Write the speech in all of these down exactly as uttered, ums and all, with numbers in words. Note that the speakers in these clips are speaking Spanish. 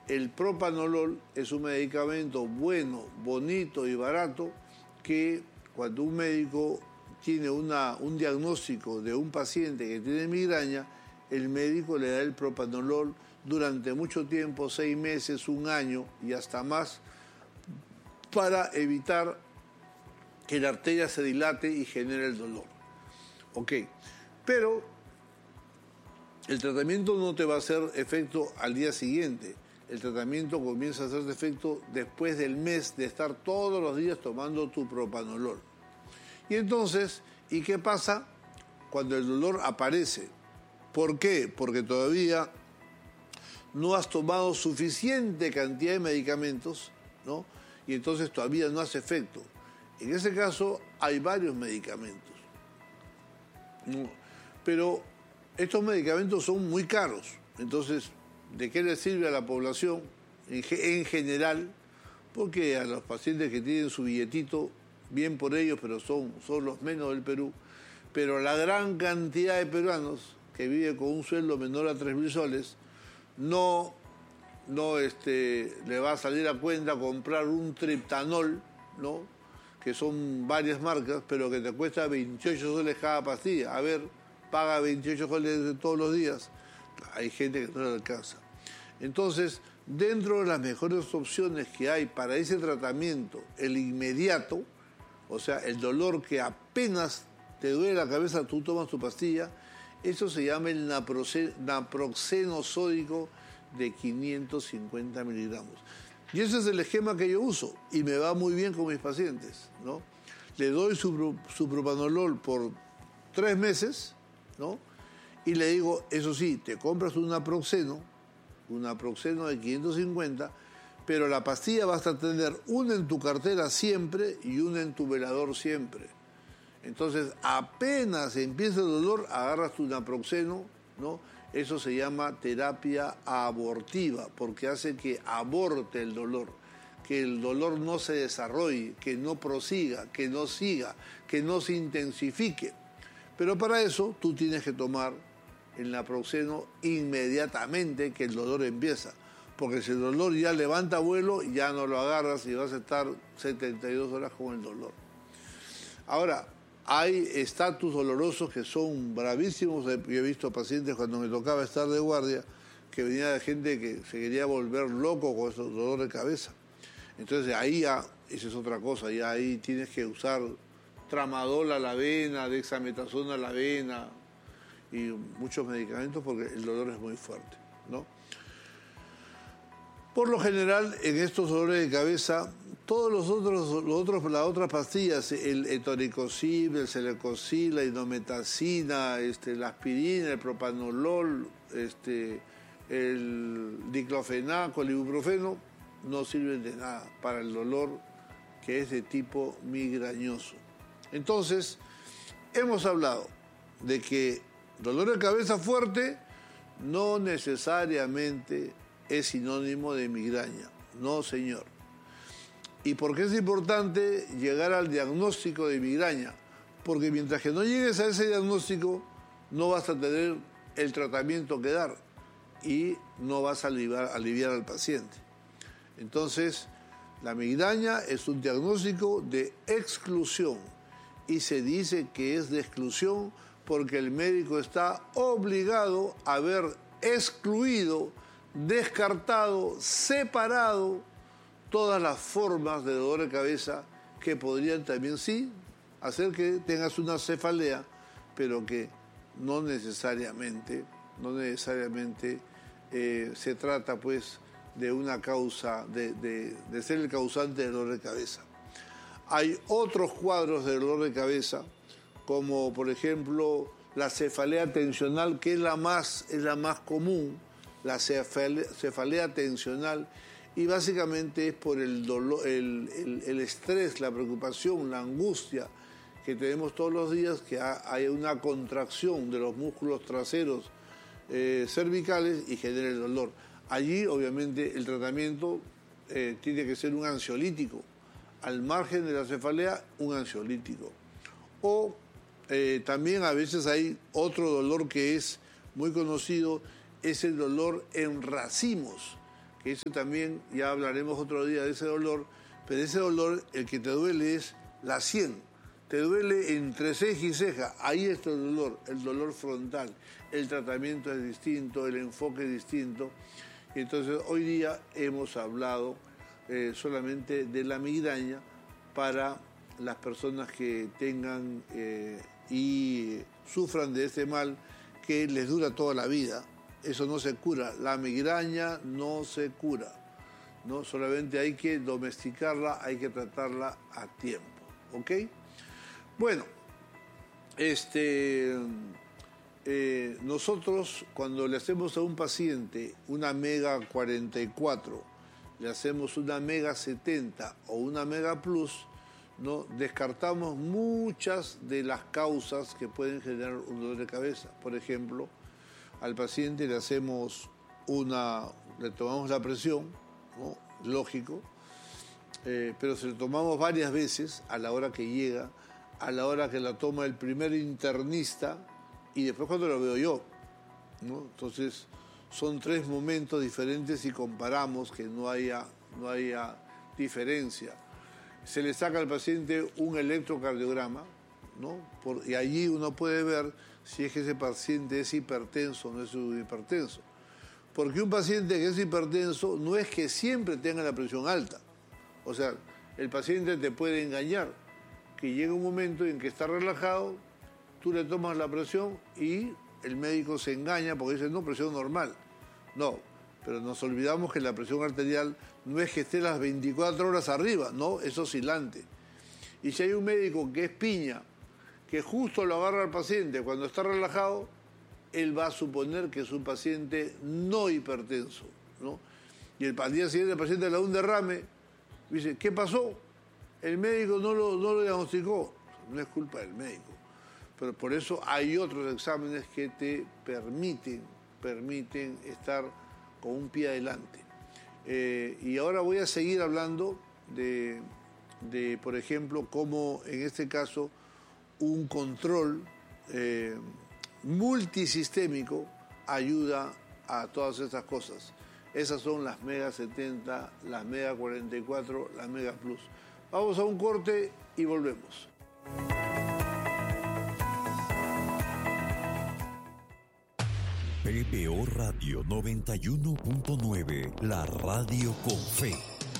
el propanolol es un medicamento bueno, bonito y barato que cuando un médico tiene una, un diagnóstico de un paciente que tiene migraña, el médico le da el propanolol durante mucho tiempo, seis meses, un año y hasta más, para evitar que la arteria se dilate y genere el dolor. Ok, pero el tratamiento no te va a hacer efecto al día siguiente. El tratamiento comienza a hacer efecto después del mes de estar todos los días tomando tu propanolol. Y entonces, ¿y qué pasa cuando el dolor aparece? ¿Por qué? Porque todavía no has tomado suficiente cantidad de medicamentos, ¿no? Y entonces todavía no hace efecto. En ese caso hay varios medicamentos, ¿no? Pero estos medicamentos son muy caros. Entonces, ¿de qué le sirve a la población en general? Porque a los pacientes que tienen su billetito, bien por ellos, pero son, son los menos del Perú. Pero la gran cantidad de peruanos que vive con un sueldo menor a tres mil soles, no, no este, le va a salir a cuenta comprar un triptanol, ¿no? Que son varias marcas, pero que te cuesta veintiocho soles cada pastilla. A ver, paga veintiocho soles todos los días. Hay gente que no le alcanza. Entonces, dentro de las mejores opciones que hay para ese tratamiento, el inmediato, o sea, el dolor que apenas te duele la cabeza, tú tomas tu pastilla, eso se llama el naproxeno sódico de quinientos cincuenta miligramos. Y ese es el esquema que yo uso y me va muy bien con mis pacientes, ¿no? Le doy su, su propanolol por tres meses, ¿no? Y le digo, eso sí, te compras un naproxeno, un naproxeno de quinientos cincuenta, pero la pastilla vas a tener una en tu cartera siempre y una en tu velador siempre. Entonces, apenas empieza el dolor, agarras tu naproxeno, ¿no? Eso se llama terapia abortiva, porque hace que aborte el dolor, que el dolor no se desarrolle, que no prosiga, que no siga, que no se intensifique. Pero para eso tú tienes que tomar el naproxeno inmediatamente que el dolor empieza, porque si el dolor ya levanta vuelo, ya no lo agarras y vas a estar setenta y dos horas con el dolor. Ahora, hay estatus dolorosos que son bravísimos. Yo he visto pacientes cuando me tocaba estar de guardia que venía de gente que se quería volver loco con esos dolores de cabeza. Entonces ahí ya, esa es otra cosa, ya ahí tienes que usar tramadol a la vena, dexametasona a la vena y muchos medicamentos porque el dolor es muy fuerte, ¿no? Por lo general, en estos dolores de cabeza, todos los otros, los otros, las otras pastillas, el etoricosib, el celecoxib, la indometacina, este, la aspirina, el propanolol, este, el diclofenaco, el ibuprofeno, no sirven de nada para el dolor que es de tipo migrañoso. Entonces, hemos hablado de que dolor de cabeza fuerte no necesariamente es sinónimo de migraña. No, señor. ¿Y por qué es importante llegar al diagnóstico de migraña? Porque mientras que no llegues a ese diagnóstico, no vas a tener el tratamiento que dar y no vas a aliviar, aliviar al paciente. Entonces, la migraña es un diagnóstico de exclusión y se dice que es de exclusión porque el médico está obligado a haber excluido, descartado, separado todas las formas de dolor de cabeza que podrían también sí hacer que tengas una cefalea, pero que no necesariamente, no necesariamente eh, se trata pues de una causa, de, de, de ser el causante del dolor de cabeza. Hay otros cuadros de dolor de cabeza, como por ejemplo la cefalea tensional, que es la más, es la más común, la cefalea, cefalea tensional, y básicamente es por el dolor, el, el, el estrés, la preocupación, la angustia que tenemos todos los días, que hay una contracción de los músculos traseros eh, cervicales y genera el dolor. Allí, obviamente, el tratamiento eh, tiene que ser un ansiolítico. Al margen de la cefalea, un ansiolítico. O eh, también a veces hay otro dolor que es muy conocido, es el dolor en racimos, que eso también, ya hablaremos otro día de ese dolor, pero ese dolor, el que te duele es la sien, te duele entre ceja y ceja, ahí está el dolor, el dolor frontal, el tratamiento es distinto, el enfoque es distinto, y entonces hoy día hemos hablado eh, solamente de la migraña para las personas que tengan eh, y sufran de este mal que les dura toda la vida. Eso no se cura, la migraña no se cura, ¿no? Solamente hay que domesticarla, hay que tratarla a tiempo, ¿ok? Bueno, este, eh, nosotros cuando le hacemos a un paciente una Mega cuarenta y cuatro, le hacemos una Mega setenta o una Mega Plus, ¿no? Descartamos muchas de las causas que pueden generar un dolor de cabeza. Por ejemplo, al paciente le hacemos una, le tomamos la presión, ¿no? Lógico, eh, pero si lo tomamos varias veces a la hora que llega, a la hora que la toma el primer internista y después cuando lo veo yo, ¿no? Entonces son tres momentos diferentes y comparamos que no haya, no haya diferencia. Se le saca al paciente un electrocardiograma, ¿no? Por, y allí uno puede ver si es que ese paciente es hipertenso o no es hipertenso. Porque un paciente que es hipertenso no es que siempre tenga la presión alta. O sea, el paciente te puede engañar, que llega un momento en que está relajado, tú le tomas la presión y el médico se engaña porque dice, no, presión normal. No, pero nos olvidamos que la presión arterial no es que esté las veinticuatro horas arriba, no, es oscilante. Y si hay un médico que es piña, que justo lo agarra al paciente cuando está relajado, él va a suponer que es un paciente no hipertenso, ¿no? Y el, al día siguiente el paciente le da un derrame, dice, ¿qué pasó? El médico no lo, no lo diagnosticó. No es culpa del médico. Pero por eso hay otros exámenes que te permiten, permiten estar con un pie adelante. Eh, y ahora voy a seguir hablando de, de, por ejemplo, cómo en este caso un control eh, multisistémico ayuda a todas estas cosas. Esas son las Mega setenta, las Mega cuarenta y cuatro, las Mega Plus. Vamos a un corte y volvemos. P B O Radio noventa y uno punto nueve, la radio con fe.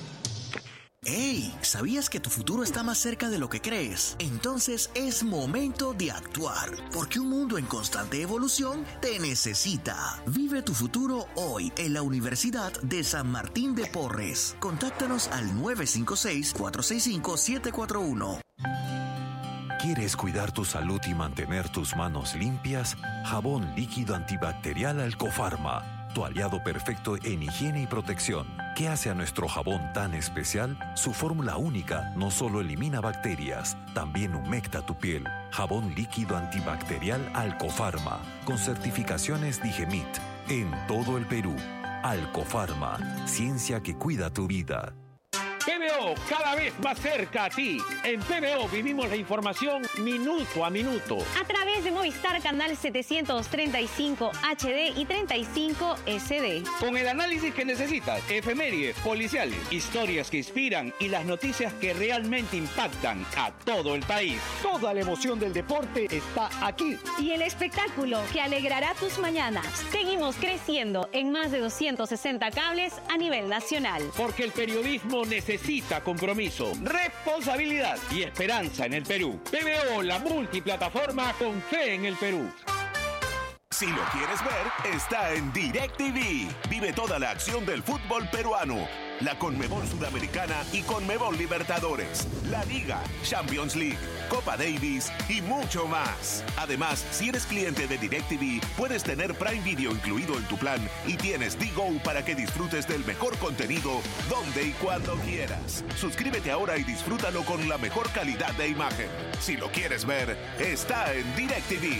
¡Hey! ¿Sabías que tu futuro está más cerca de lo que crees? Entonces es momento de actuar, porque un mundo en constante evolución te necesita. Vive tu futuro hoy en la Universidad de San Martín de Porres. Contáctanos al nueve cinco seis, cuatro seis cinco, siete cuatro uno. ¿Quieres cuidar tu salud y mantener tus manos limpias? Jabón líquido antibacterial Alcofarma, tu aliado perfecto en higiene y protección. ¿Qué hace a nuestro jabón tan especial? Su fórmula única no solo elimina bacterias, también humecta tu piel. Jabón líquido antibacterial Alcofarma, con certificaciones Digemit, en todo el Perú. Alcofarma, ciencia que cuida tu vida. P B O, cada vez más cerca a ti. En P B O vivimos la información minuto a minuto. A través de Movistar Canal setecientos treinta y cinco H D y treinta y cinco S D. Con el análisis que necesitas, efemérides, policiales, historias que inspiran y las noticias que realmente impactan a todo el país. Toda la emoción del deporte está aquí. Y el espectáculo que alegrará tus mañanas. Seguimos creciendo en más de doscientos sesenta cables a nivel nacional. Porque el periodismo necesita Necesita compromiso, responsabilidad y esperanza en el Perú. P B O, la multiplataforma con fe en el Perú. Si lo quieres ver, está en DirecTV. Vive toda la acción del fútbol peruano. La Conmebol Sudamericana y Conmebol Libertadores, la Liga, Champions League, Copa Davis y mucho más. Además, si eres cliente de DirecTV, puedes tener Prime Video incluido en tu plan y tienes D-Go para que disfrutes del mejor contenido donde y cuando quieras. Suscríbete ahora y disfrútalo con la mejor calidad de imagen. Si lo quieres ver, está en DirecTV.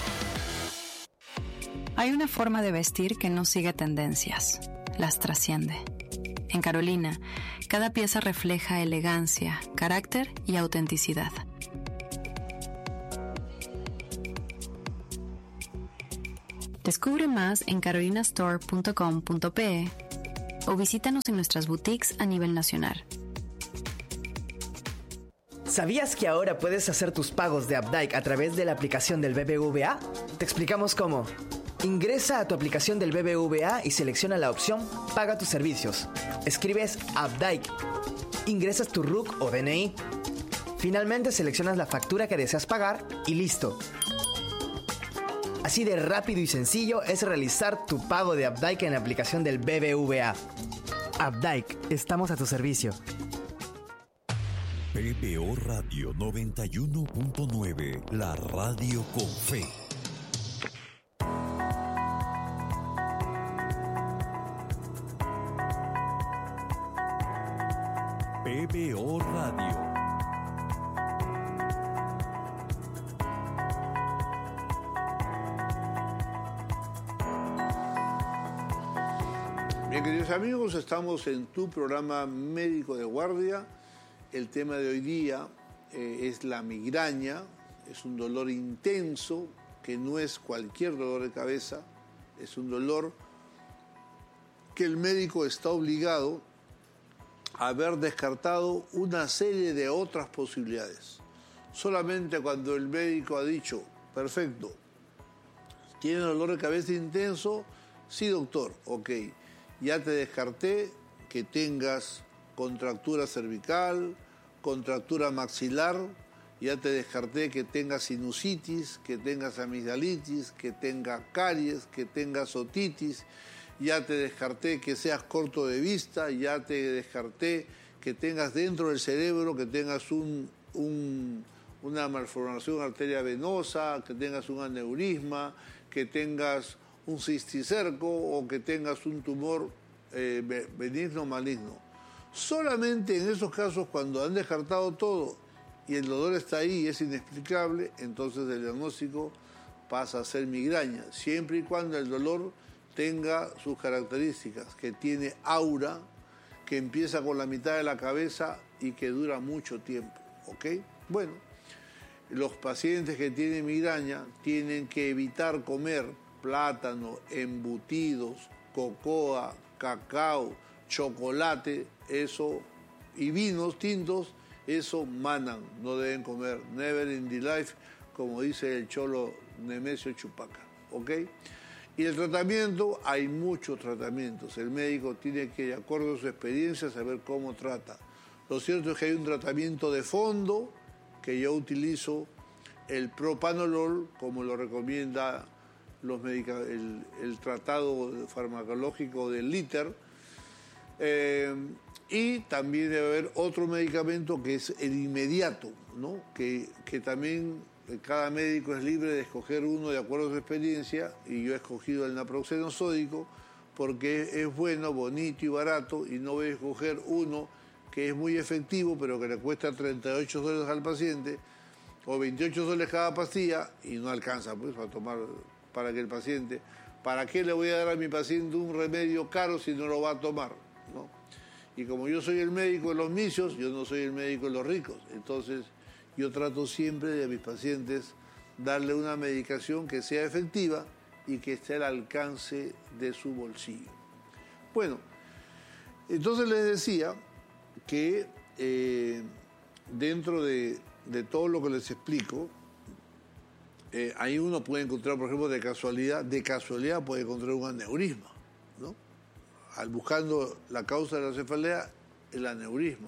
Hay una forma de vestir que no sigue tendencias, las trasciende. En Carolina, cada pieza refleja elegancia, carácter y autenticidad. Descubre más en carolina store punto com punto pe o visítanos en nuestras boutiques a nivel nacional. ¿Sabías que ahora puedes hacer tus pagos de Updike a través de la aplicación del B B V A? Te explicamos cómo. Ingresa a tu aplicación del B B V A y selecciona la opción Paga tus servicios. Escribes Updike. Ingresas tu R U C o D N I. Finalmente seleccionas la factura que deseas pagar y listo. Así de rápido y sencillo es realizar tu pago de Updike en la aplicación del B B V A. Updike, estamos a tu servicio. P B O Radio noventa y uno punto nueve, la radio con fe. P B O Radio. Bien, queridos amigos, estamos en tu programa Médico de Guardia. El tema de hoy día eh, es la migraña. Es un dolor intenso que no es cualquier dolor de cabeza. Es un dolor que el médico está obligado a haber descartado una serie de otras posibilidades. Solamente cuando el médico ha dicho, perfecto, ¿tiene dolor de cabeza intenso? Sí, doctor, ok. Ya te descarté que tengas contractura cervical, contractura maxilar, ya te descarté que tengas sinusitis, que tengas amigdalitis, que tengas caries, que tengas otitis, ya te descarté que seas corto de vista, ya te descarté que tengas dentro del cerebro, que tengas un, un, una malformación arteria venosa, que tengas un aneurisma, que tengas un cisticerco o que tengas un tumor eh, benigno o maligno. Solamente en esos casos, cuando han descartado todo y el dolor está ahí y es inexplicable, entonces el diagnóstico pasa a ser migraña, siempre y cuando el dolor tenga sus características, que tiene aura, que empieza con la mitad de la cabeza y que dura mucho tiempo, ¿ok? Bueno, los pacientes que tienen migraña tienen que evitar comer plátano, embutidos, cocoa, cacao, chocolate, eso, y vinos tintos, eso manan, no deben comer, never in the life, como dice el cholo Nemesio Chupaca, ¿ok? Y el tratamiento, hay muchos tratamientos, el médico tiene que, de acuerdo a su experiencia, saber cómo trata. Lo cierto es que hay un tratamiento de fondo, que yo utilizo el propanolol, como lo recomienda los medica el, el tratado farmacológico del Liter, eh, y también debe haber otro medicamento que es el inmediato, ¿no? que, que también cada médico es libre de escoger uno de acuerdo a su experiencia, y yo he escogido el naproxeno sódico porque es bueno, bonito y barato, y no voy a escoger uno que es muy efectivo pero que le cuesta treinta y ocho dólares al paciente o veintiocho dólares cada pastilla y no alcanza pues para tomar para que el paciente, ¿para qué le voy a dar a mi paciente un remedio caro si no lo va a tomar? ¿No? Y como yo soy el médico de los misios, yo no soy el médico de los ricos, entonces yo trato siempre de a mis pacientes darle una medicación que sea efectiva y que esté al alcance de su bolsillo. Bueno, entonces les decía que eh, dentro de, de todo lo que les explico, Eh, ahí uno puede encontrar, por ejemplo, de casualidad, de casualidad puede encontrar un aneurisma, ¿no? Al buscando la causa de la cefalea, el aneurisma.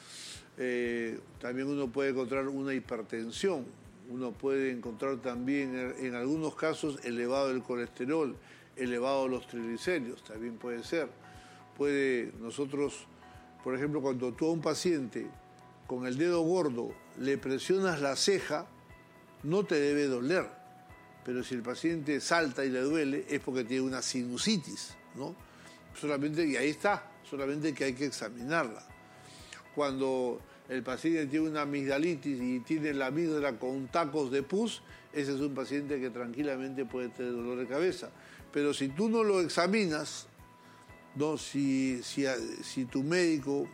Eh, también uno puede encontrar una hipertensión, uno puede encontrar también, en, en algunos casos, elevado el colesterol, elevado los triglicéridos, también puede ser. Puede, nosotros, por ejemplo, cuando tú a un paciente con el dedo gordo le presionas la ceja, no te debe doler, pero si el paciente salta y le duele es porque tiene una sinusitis, ¿no? Solamente, y ahí está, solamente que hay que examinarla. Cuando el paciente tiene una amigdalitis y tiene la amígdala con tacos de pus, ese es un paciente que tranquilamente puede tener dolor de cabeza. Pero si tú no lo examinas, ¿no? si, si, si tu médico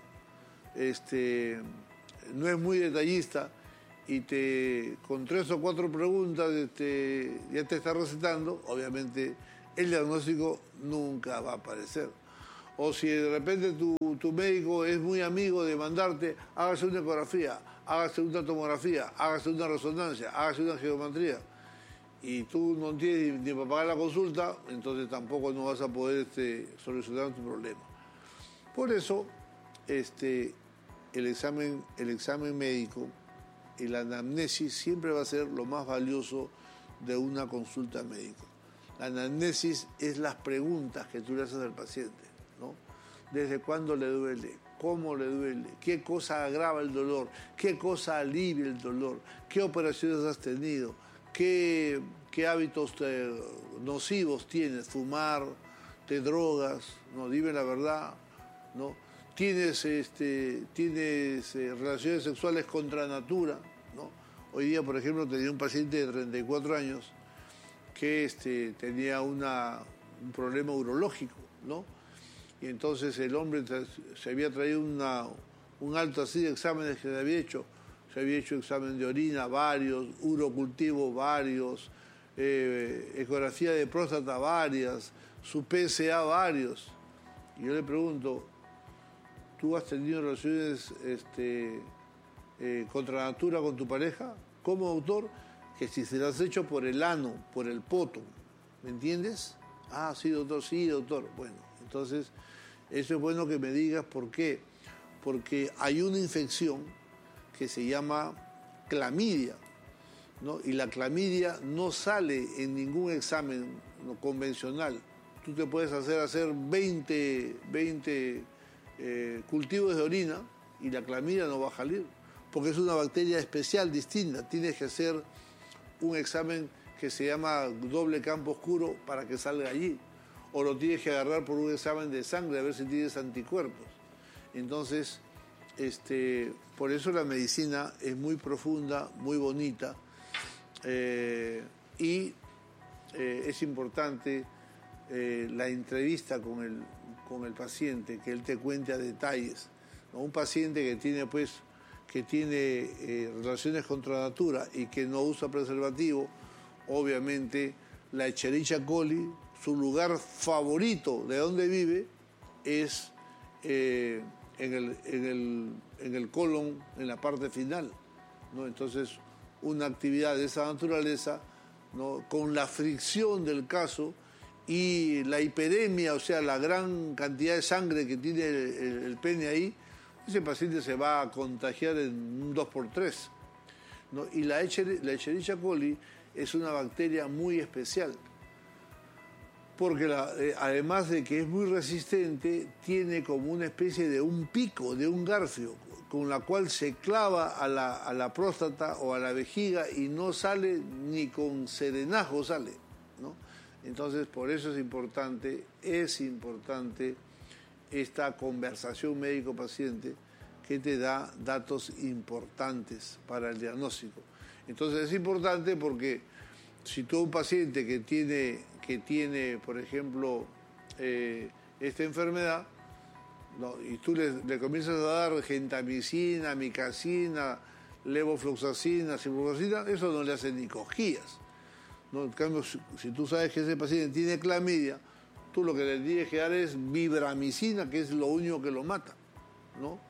este, no es muy detallista, y te, con tres o cuatro preguntas este, ya te está recetando, obviamente el diagnóstico nunca va a aparecer. O si de repente tu, tu médico es muy amigo de mandarte, hágase una ecografía, hágase una tomografía, hágase una resonancia, hágase una geometría, y tú no tienes ni, ni para pagar la consulta, entonces tampoco no vas a poder este, solucionar tu problema. Por eso, este, el examen, el examen médico, el anamnesis siempre va a ser lo más valioso de una consulta médica. La anamnesis es las preguntas que tú le haces al paciente, ¿no? ¿Desde cuándo le duele? ¿Cómo le duele? ¿Qué cosa agrava el dolor? ¿Qué cosa alivia el dolor? ¿Qué operaciones has tenido? ¿Qué, qué hábitos te, nocivos tienes? ¿Fumar? ¿Te drogas? ¿No? Dime la verdad, ¿no? ¿Tienes, este, tienes eh, relaciones sexuales contra natura, ¿no? Hoy día, por ejemplo, tenía un paciente de treinta y cuatro años que este, tenía una, un problema urológico, ¿no? Y entonces el hombre se había traído una, un alto así de exámenes que se había hecho. Se había hecho examen de orina, varios, urocultivo, varios, eh, ecografía de próstata, varias, su P S A, varios. Y yo le pregunto, ¿tú has tenido relaciones este, eh, contra natura con tu pareja? ¿Cómo, doctor? Que si se las has hecho por el ano, por el poto, ¿me entiendes? Ah, sí, doctor, sí, doctor. Bueno, entonces, eso es bueno que me digas por qué. Porque hay una infección que se llama clamidia, ¿no? Y la clamidia no sale en ningún examen, ¿no?, convencional. Tú te puedes hacer hacer veinte, veinte eh, cultivos de orina y la clamidia no va a salir, porque es una bacteria especial, distinta. Tienes que hacer un examen que se llama doble campo oscuro para que salga allí, o lo tienes que agarrar por un examen de sangre a ver si tienes anticuerpos. Entonces, este, por eso la medicina es muy profunda, muy bonita, eh, y eh, es importante eh, la entrevista con el, con el paciente, que él te cuente a detalles, ¿no? Un paciente que tiene, pues, que tiene eh, relaciones contra natura y que no usa preservativo, obviamente la Escherichia coli, su lugar favorito de donde vive es eh, en, el, en, el, en el colon, en la parte final, ¿no? Entonces, una actividad de esa naturaleza, ¿no?, con la fricción del caso y la hiperemia, o sea, la gran cantidad de sangre que tiene el, el, el pene ahí, ese paciente se va a contagiar en un dos por tres, ¿no? Y la, Echer, la Escherichia coli es una bacteria muy especial, porque la, eh, además de que es muy resistente, tiene como una especie de un pico, de un garfio, con la cual se clava a la, a la próstata o a la vejiga y no sale ni con serenajo sale, ¿no? Entonces, por eso es importante, es importante esta conversación médico-paciente que te da datos importantes para el diagnóstico. Entonces es importante porque si tú un paciente que tiene, que tiene por ejemplo, eh, esta enfermedad, ¿no?, y tú le, le comienzas a dar gentamicina, micacina, levofloxacina, ciprofloxacina, eso no le hace ni cosquillas, ¿no? En cambio, si, si tú sabes que ese paciente tiene clamidia, tú lo que le tienes que dar es vibramicina, que es lo único que lo mata, ¿no?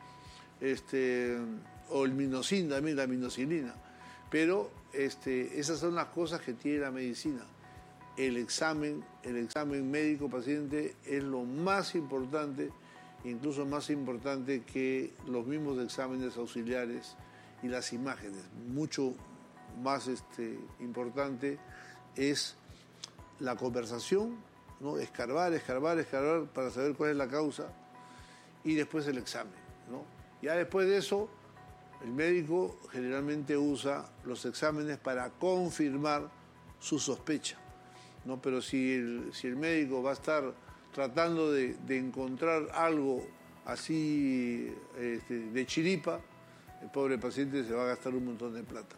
Este, o el minocin también, la minocilina. Pero este, esas son las cosas que tiene la medicina. El examen, el examen médico-paciente es lo más importante, incluso más importante que los mismos exámenes auxiliares y las imágenes. Mucho más este, importante es la conversación, ¿no? Escarbar, escarbar, escarbar para saber cuál es la causa, y después el examen, ¿no? Ya después de eso, el médico generalmente usa los exámenes para confirmar su sospecha, ¿no? Pero si el, si el médico va a estar tratando de, de encontrar algo así este, de chiripa, el pobre paciente se va a gastar un montón de plata.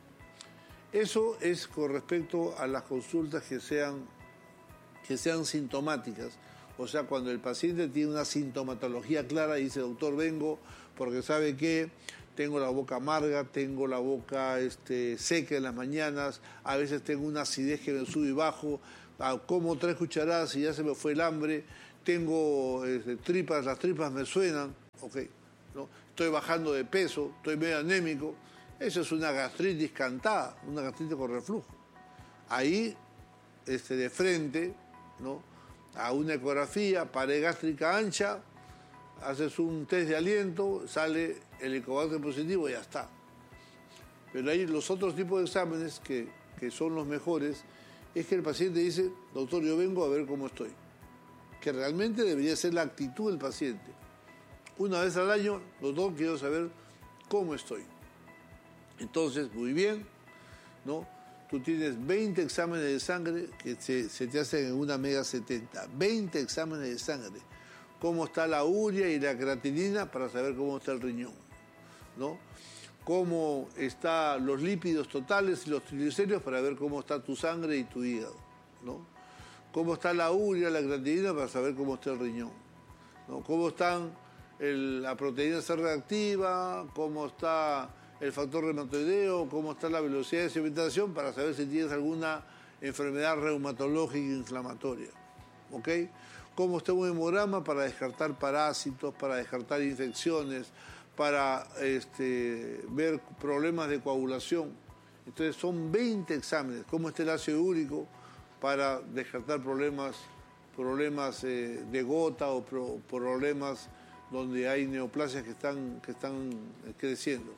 Eso es con respecto a las consultas que sean, que sean sintomáticas. O sea, cuando el paciente tiene una sintomatología clara y dice, doctor, vengo porque sabe que tengo la boca amarga, tengo la boca este, seca en las mañanas, a veces tengo una acidez que me sube y bajo, como tres cucharadas y ya se me fue el hambre, tengo este, tripas, las tripas me suenan, ok, ¿no? Estoy bajando de peso, estoy medio anémico, eso es una gastritis cantada, una gastritis con reflujo. Ahí, este, de frente, ¿no?, a una ecografía, pared gástrica ancha, haces un test de aliento, sale el Helicobacter positivo y ya está. Pero hay los otros tipos de exámenes que, que son los mejores, es que el paciente dice, doctor, yo vengo a ver cómo estoy. Que realmente debería ser la actitud del paciente. Una vez al año, doctor, quiero saber cómo estoy. Entonces, muy bien, ¿no? Tú tienes veinte exámenes de sangre que se, se te hacen en una mega setenta. veinte exámenes de sangre. Cómo está la urea y la creatinina para saber cómo está el riñón, ¿no? Cómo están los lípidos totales y los triglicéridos para ver cómo está tu sangre y tu hígado, ¿no? Cómo está la urea, la creatinina para saber cómo está el riñón, ¿no? Cómo están el, la proteína C reactiva, cómo está el factor reumatoideo, cómo está la velocidad de sedimentación para saber si tienes alguna enfermedad reumatológica inflamatoria, ¿ok? Cómo está un hemograma para descartar parásitos, para descartar infecciones, para este, ver problemas de coagulación. Entonces son veinte exámenes. Cómo está el ácido úrico para descartar problemas, problemas eh, de gota o pro, problemas donde hay neoplasias que están, que están creciendo.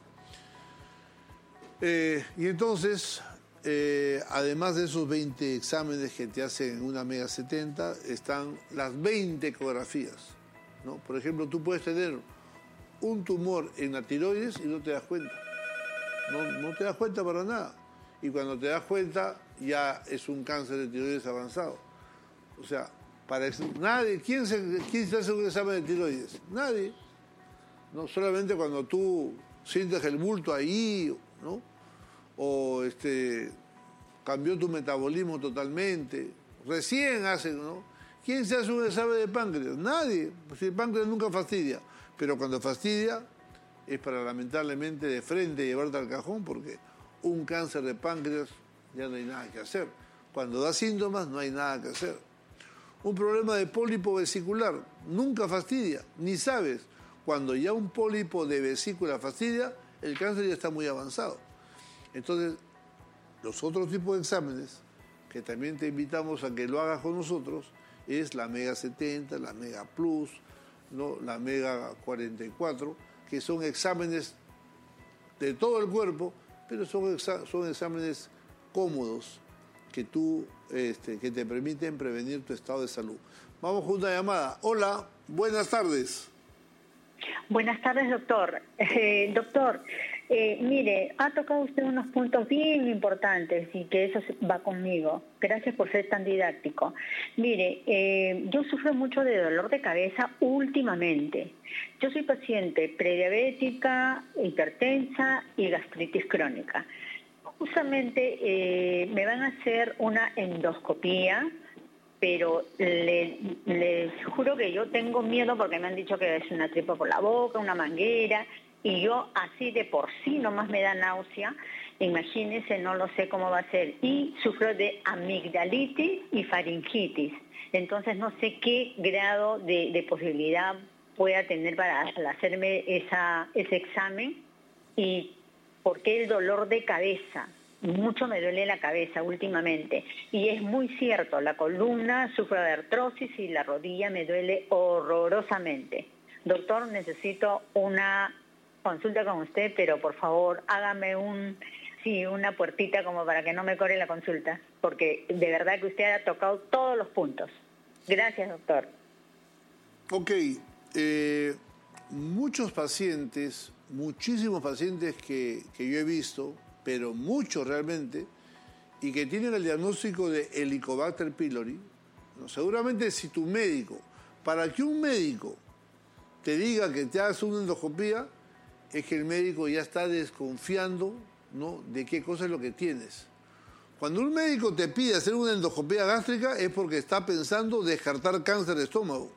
Eh, y entonces, eh, además de esos veinte exámenes que te hacen en una mega setenta, están las veinte ecografías, ¿no? Por ejemplo, tú puedes tener un tumor en la tiroides y no te das cuenta. No, no te das cuenta para nada. Y cuando te das cuenta, ya es un cáncer de tiroides avanzado. O sea, para eso, nadie, ¿quién se, quién se hace un examen de tiroides? Nadie. No solamente cuando tú sientes el bulto ahí, ¿no? O este, cambió tu metabolismo totalmente. Recién hacen, ¿no? ¿Quién se hace un examen de páncreas? Nadie. Pues el páncreas nunca fastidia. Pero cuando fastidia es para lamentablemente de frente llevarte al cajón, porque un cáncer de páncreas ya no hay nada que hacer. Cuando da síntomas no hay nada que hacer. Un problema de pólipo vesicular nunca fastidia, ni sabes. Cuando ya un pólipo de vesícula fastidia, el cáncer ya está muy avanzado. Entonces, los otros tipos de exámenes, que también te invitamos a que lo hagas con nosotros, es la Mega setenta, la Mega Plus, ¿no?, la Mega cuarenta y cuatro, que son exámenes de todo el cuerpo, pero son, exa son exámenes cómodos que, tú, este, que te permiten prevenir tu estado de salud. Vamos con una llamada. Hola, buenas tardes. Buenas tardes, doctor. Eh, doctor, eh, mire, ha tocado usted unos puntos bien importantes y que eso va conmigo. Gracias por ser tan didáctico. Mire, eh, yo sufro mucho de dolor de cabeza últimamente. Yo soy paciente prediabética, hipertensa y gastritis crónica. Justamente eh, me van a hacer una endoscopía, pero le, les juro que yo tengo miedo porque me han dicho que es una tripa por la boca, una manguera, y yo así de por sí nomás me da náusea. Imagínense, no lo sé cómo va a ser. Y sufro de amigdalitis y faringitis. Entonces no sé qué grado de, de posibilidad pueda tener para hacerme esa, ese examen. Y por qué el dolor de cabeza. Mucho me duele la cabeza últimamente. Y es muy cierto, la columna sufro de artrosis y la rodilla me duele horrorosamente. Doctor, necesito una consulta con usted, pero por favor hágame un, sí, una puertita como para que no me corre la consulta, porque de verdad que usted ha tocado todos los puntos. Gracias, doctor. Ok, eh, muchos pacientes, muchísimos pacientes que, que yo he visto, pero muchos realmente, y que tienen el diagnóstico de Helicobacter pylori, ¿no? Seguramente si tu médico, para que un médico te diga que te hagas una endoscopía, es que el médico ya está desconfiando, ¿no?, de qué cosa es lo que tienes. Cuando un médico te pide hacer una endoscopía gástrica es porque está pensando descartar cáncer de estómago.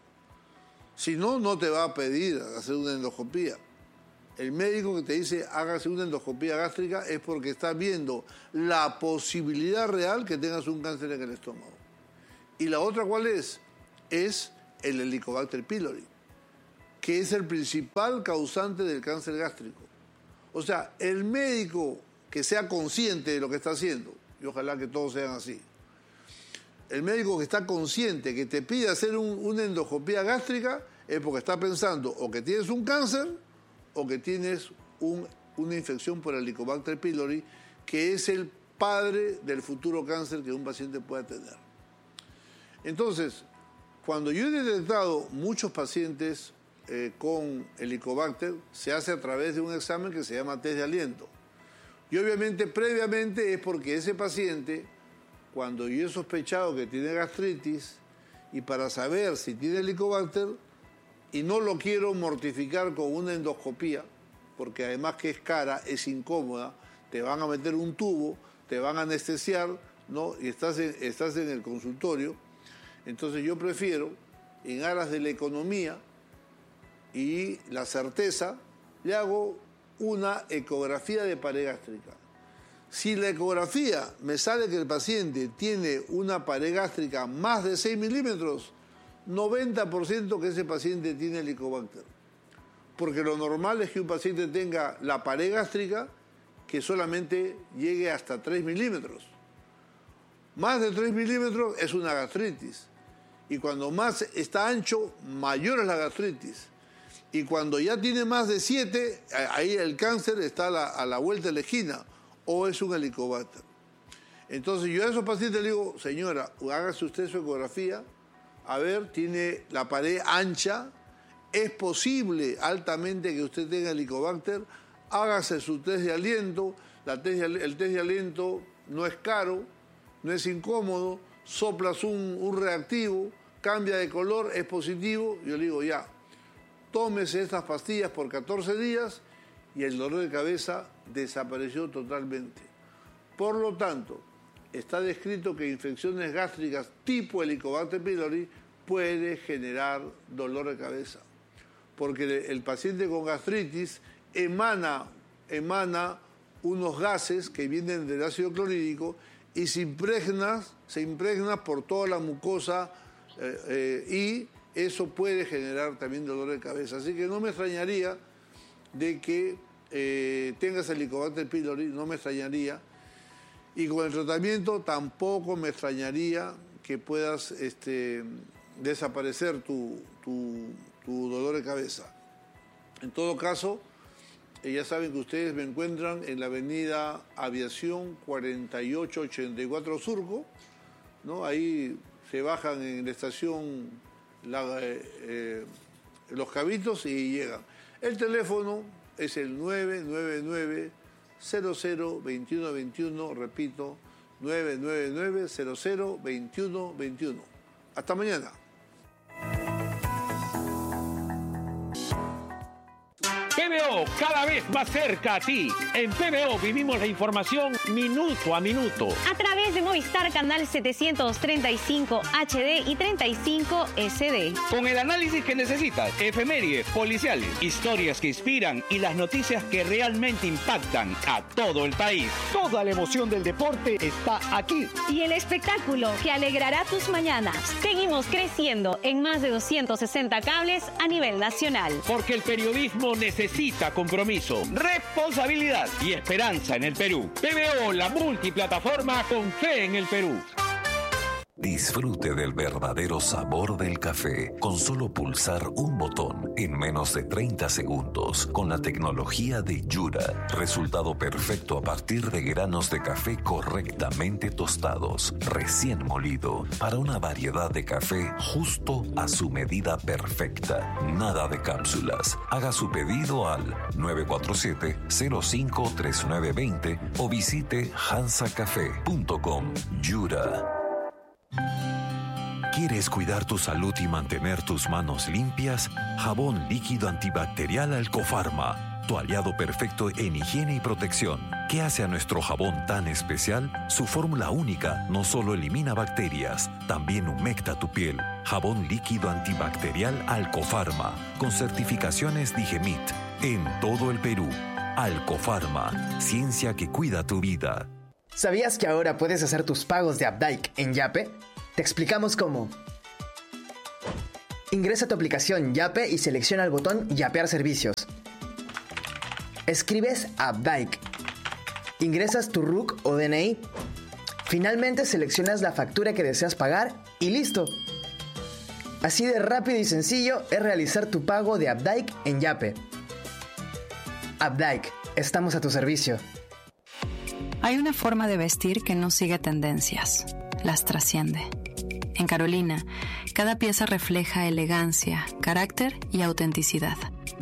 Si no, no te va a pedir hacer una endoscopía. El médico que te dice hágase una endoscopía gástrica es porque está viendo la posibilidad real que tengas un cáncer en el estómago. ¿Y la otra cuál es? Es el Helicobacter pylori, que es el principal causante del cáncer gástrico. O sea, el médico que sea consciente de lo que está haciendo, y ojalá que todos sean así, el médico que está consciente, que te pide hacer un, una endoscopía gástrica, es porque está pensando o que tienes un cáncer o que tienes un, una infección por el Helicobacter pylori, que es el padre del futuro cáncer que un paciente pueda tener. Entonces, cuando yo he detectado muchos pacientes eh, con Helicobacter, se hace a través de un examen que se llama test de aliento. Y obviamente, previamente, es porque ese paciente, cuando yo he sospechado que tiene gastritis, y para saber si tiene Helicobacter, y no lo quiero mortificar con una endoscopía, porque además que es cara, es incómoda, te van a meter un tubo, te van a anestesiar, ¿no? Y estás en, estás en el consultorio. Entonces yo prefiero, en aras de la economía y la certeza, le hago una ecografía de pared gástrica. Si la ecografía me sale que el paciente tiene una pared gástrica más de seis milímetros, noventa por ciento que ese paciente tiene Helicobacter. Porque lo normal es que un paciente tenga la pared gástrica que solamente llegue hasta tres milímetros. Más de tres milímetros es una gastritis. Y cuando más está ancho, mayor es la gastritis. Y cuando ya tiene más de siete, ahí el cáncer está a la, a la vuelta de la esquina, o es un Helicobacter. Entonces yo a esos pacientes les digo, señora, hágase usted su ecografía, a ver, tiene la pared ancha, es posible altamente que usted tenga Helicobacter, hágase su test de aliento, la test de, el test de aliento no es caro, no es incómodo, soplas un, un reactivo, cambia de color, es positivo, yo le digo ya, tómese estas pastillas por catorce días y el dolor de cabeza desapareció totalmente. Por lo tanto, está descrito que infecciones gástricas tipo Helicobacter pylori puede generar dolor de cabeza, porque el paciente con gastritis emana, emana unos gases que vienen del ácido clorhídrico y se impregna, se impregna por toda la mucosa eh, eh, y eso puede generar también dolor de cabeza. Así que no me extrañaría de que eh, tengas Helicobacter pylori, no me extrañaría. Y con el tratamiento tampoco me extrañaría que puedas este, desaparecer tu, tu, tu dolor de cabeza. En todo caso, eh, ya saben que ustedes me encuentran en la avenida Aviación cuarenta y ocho ochenta y cuatro Surco, ¿no? Ahí se bajan en la estación la, eh, eh, Los Cabitos y llegan. El teléfono es el nueve nueve nueve, cero cero, veintiuno veintiuno, repito, nueve nueve nueve, cero cero, veintiuno veintiuno. Hasta mañana. P B O, cada vez más cerca a ti. En P B O vivimos la información minuto a minuto. A través de Movistar Canal setecientos treinta y cinco H D y treinta y cinco S D. Con el análisis que necesitas, efemérides, policiales, historias que inspiran y las noticias que realmente impactan a todo el país. Toda la emoción del deporte está aquí. Y el espectáculo que alegrará tus mañanas. Seguimos creciendo en más de doscientos sesenta cables a nivel nacional. Porque el periodismo necesita compromiso, responsabilidad y esperanza en el Perú. P B O, la multiplataforma con fe en el Perú. Disfrute del verdadero sabor del café con solo pulsar un botón en menos de treinta segundos con la tecnología de Yura. Resultado perfecto a partir de granos de café correctamente tostados, recién molido, para una variedad de café justo a su medida perfecta. Nada de cápsulas. Haga su pedido al nueve cuatro siete, cero cinco, tres nueve dos cero o visite hansa café punto com. Yura. ¿Quieres cuidar tu salud y mantener tus manos limpias? Jabón líquido antibacterial Alcofarma, tu aliado perfecto en higiene y protección. ¿Qué hace a nuestro jabón tan especial? Su fórmula única no solo elimina bacterias, también humecta tu piel. Jabón líquido antibacterial Alcofarma, con certificaciones Digemit, en todo el Perú. Alcofarma, ciencia que cuida tu vida. ¿Sabías que ahora puedes hacer tus pagos de Updike en Yape? Te explicamos cómo. Ingresa a tu aplicación Yape y selecciona el botón Yapear servicios. Escribes Updike. Ingresas tu R U C o D N I. Finalmente seleccionas la factura que deseas pagar y listo. Así de rápido y sencillo es realizar tu pago de Updike en Yape. Updike, estamos a tu servicio. Hay una forma de vestir que no sigue tendencias, las trasciende. En Carolina, cada pieza refleja elegancia, carácter y autenticidad.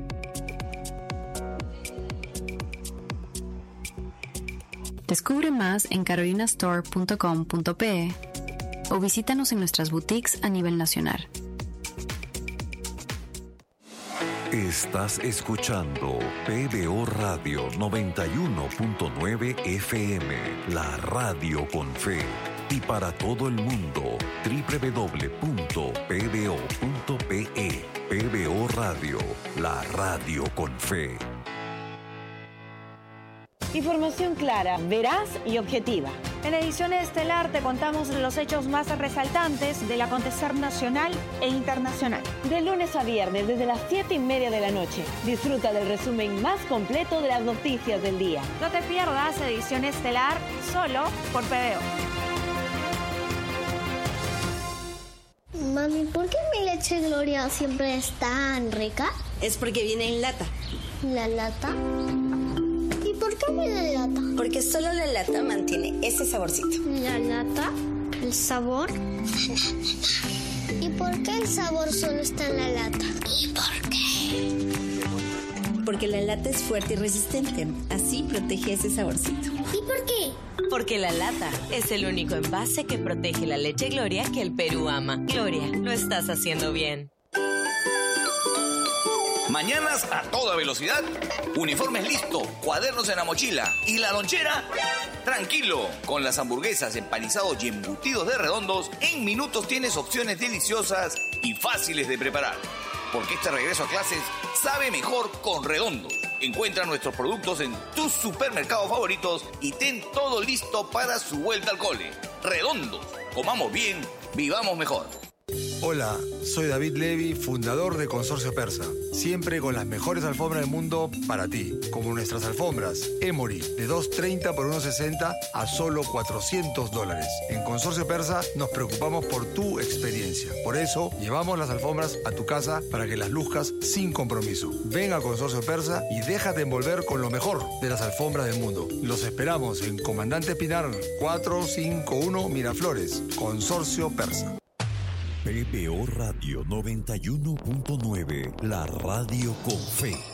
Descubre más en carolina store punto com punto pe o visítanos en nuestras boutiques a nivel nacional. Estás escuchando P B O Radio noventa y uno punto nueve F M, la radio con fe. Y para todo el mundo, doble u doble u doble u punto p b o punto p e. P B O Radio, la radio con fe. Información clara, veraz y objetiva. En Edición Estelar te contamos los hechos más resaltantes del acontecer nacional e internacional. De lunes a viernes, desde las siete y media de la noche. Disfruta del resumen más completo de las noticias del día. No te pierdas Edición Estelar solo por P B O. Mami, ¿por qué mi leche Gloria siempre es tan rica? Es porque viene en lata. ¿La lata? ¿Y por qué viene en lata? Porque solo la lata mantiene ese saborcito. ¿La lata? ¿El sabor? ¿Y por qué el sabor solo está en la lata? ¿Y por qué? Porque la lata es fuerte y resistente. Así protege ese saborcito. ¿Y por qué? Porque la lata es el único envase que protege la leche Gloria que el Perú ama. Gloria, lo estás haciendo bien. Mañanas a toda velocidad, uniformes listo, cuadernos en la mochila y la lonchera. Tranquilo, con las hamburguesas, empanizados y embutidos de Redondos, en minutos tienes opciones deliciosas y fáciles de preparar. Porque este regreso a clases sabe mejor con Redondos. Encuentra nuestros productos en tus supermercados favoritos y ten todo listo para su vuelta al cole. Redondos, comamos bien, vivamos mejor. Hola, soy David Levy, fundador de Consorcio Persa. Siempre con las mejores alfombras del mundo para ti. Como nuestras alfombras Emory, de dos treinta por uno sesenta a solo cuatrocientos dólares. En Consorcio Persa nos preocupamos por tu experiencia. Por eso, llevamos las alfombras a tu casa para que las luzcas sin compromiso. Ven a Consorcio Persa y déjate envolver con lo mejor de las alfombras del mundo. Los esperamos en Comandante Pinar cuatrocientos cincuenta y uno Miraflores. Consorcio Persa. P B O Radio noventa y uno punto nueve, la radio con fe.